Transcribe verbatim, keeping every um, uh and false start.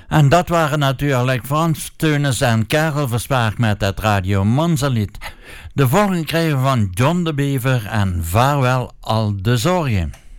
En dat waren natuurlijk Frans Teunis en Karel Verspaag met het Radio Monza-lied. De volgende kregen we van John de Bever en Vaarwel al de zorgen.